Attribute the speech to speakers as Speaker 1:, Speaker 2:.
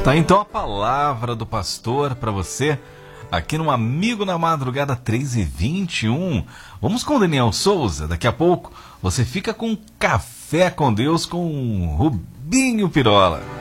Speaker 1: Tá então a palavra do pastor para você aqui no Amigo na Madrugada 3h21. Vamos com o Daniel Souza. Daqui a pouco você fica com Café com Deus com Rubinho Pirola.